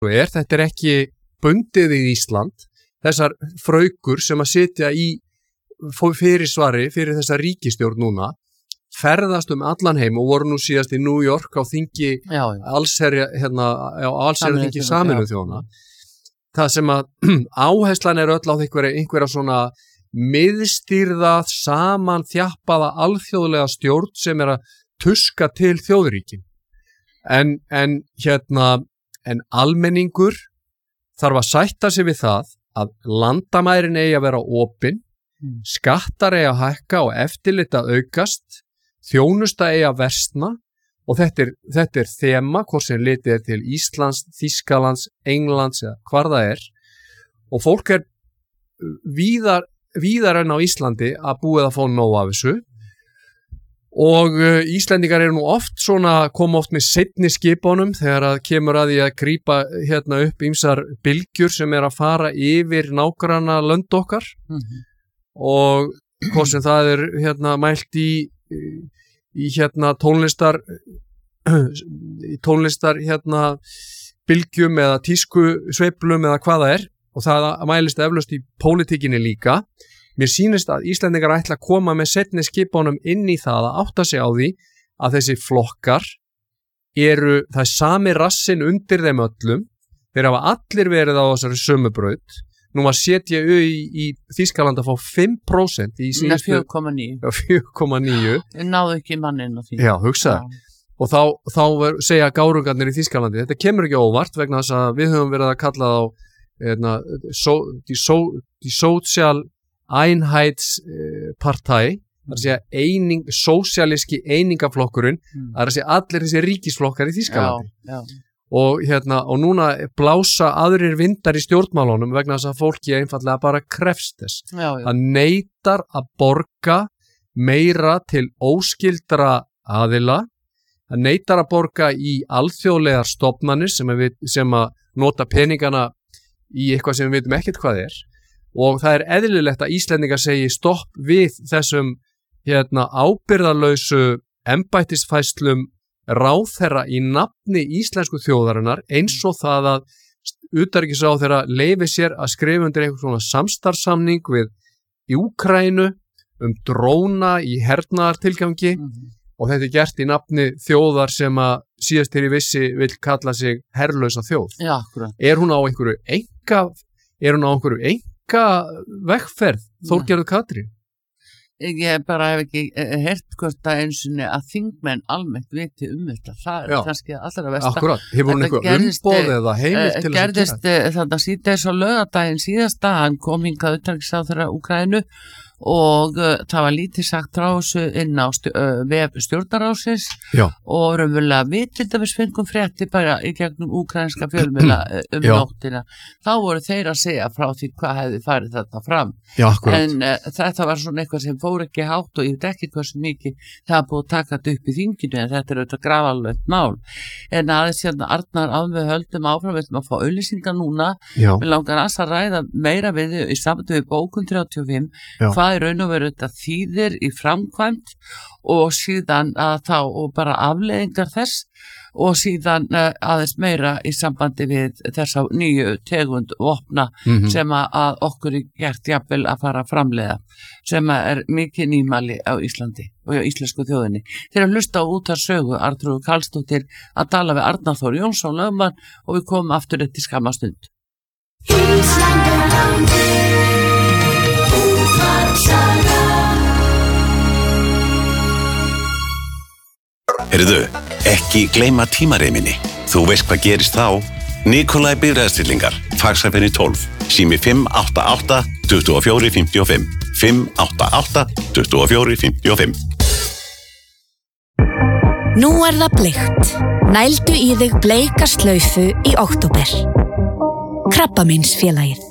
Þetta ekki bundið í Ísland, þessar fraukur sem að sitja í fyrirsvari fyrir þessa ríkisstjórn núna, ferðast allan heim og voru nú síðast í New York á þingi allsherja þingi Sameinuðu þjóðanna. Það sem að áherslan öll á einhverja svona miðstýrða, samanþjappaða alþjóðlega stjórn sem að tuska til þjóðríkin. En almenningur þarf að sætta sig við það að landamærin eigi að vera opin, skattar eigi að hækka og eftirlit að aukast, þjónusta eigi að versna og þetta er þema, hvort sem litið til Íslands, Þýskalands, Englands eða hvar það og fólk víðar en á Íslandi að búið að fá nóg af þessu og Íslendingar nú koma oft með seinni skipunum þegar að kemur að því að grípa upp ýmsar bylgjur sem að fara yfir nágranna lönd okkar og hvort sem það mælt í tónlistar bylgjum eða tísku sveiflum eða hvað það og það mælist eflaust í pólitíkinni líka. Mér sýnist að Íslendingar ætla að koma með seinni skipunum inn í það að átta sig á því að þessi flokkar það sami rassinn undir þeim öllum, þeir hafa allir verið á þessari sömu braut. Nú var CDU í Þýskaland að fá 5% í síðustu 4,9. Náðu ekki manninn á því. Já, hugsaðu. Og þá segja gárungarnir í Þýskalandi, þetta kemur ekki óvart vegna þess að við höfum verið að kalla þá die Social Einheitspartei, það að segja sósíalíski einingaflokkurinn, það að segja allir þessi ríkisflokkar í Þýskalandi. Já. Og núna blása aðrir vindar í stjórnmálunum vegna þess að fólki einfallega bara krefst þess. Það neitar að borga meira til óskyldra aðila, það neitar að borga í alþjóðlegar stofnanir sem að nota peningana í eitthvað sem við vitum ekkert hvað og það eðlilegt að Íslendingar segi stopp við þessum ábyrgðarlausu embættisfærslum ráðherra í nafni íslensku þjóðarinnar eins og það að utanríkisráðherra leyfi sér að skrifa undir einhvern svona samstarfssamning við Úkraínu dróna í hernaðartilgangi og þetta gert í nafni þjóðar sem að síðast þegar ég vissi vill kalla sig herrlausa þjóð. Já, akkurat. Er hún á einhverju enga vegferð, Þorgerður Katrín? Ég bara hef ekki heyrt hvort að þingmenn almennt viti þetta. Það kannski allra versta. Akkurat, hefur hún einhver umboð eða heimild til að gerðist þetta síðdegis á laugardaginn síðasta, hann kom hingað utanríkisráðherra Úkraínu og það var lítið sagt frá þessu inn á vef stjórnarráðsins og raunverulega við til dæmis fengum frétti bara í gegnum úkraínska fjölmiðla nóttina. Þá voru þeir að segja frá því hvað hefði farið þetta fram. En þetta var svona eitthvað sem fór ekki hátt og ég veit ekki hversu mikið það er búið að taka þetta upp í þinginu en þetta auðvitað grafalegt mál. En aðeins Arnar áðan við höldum áfram við að fá auglýsingar núna. Við langar að ræða meira við í sambandi við bókun 35 hvað í raun og veru þetta þýðir í framkvæmt og síðan og bara afleiðingar þess og síðan aðeins meira í sambandi við þessa nýju tegund vopna sem að okkur er gert jafnvel að fara að framleiða sem mikið nýmæli á Íslandi og á íslensku þjóðinni. Þeir að hlusta á útvarpssögu Arnþrúður Karlsdóttir að tala við Arnar Þór Jónsson lögmann og við komum aftur eftir skamma stund. Heyrðu, ekki gleyma tímareiminni. Þú veist hvað gerist þá? Nikolaj Bifreiðastillingar, Faxafenni 12, sími 588 24 55, 588 24 55. Nú það bleikt. Nældu í þig bleika slaufu í október. Krabbameinsfélagið.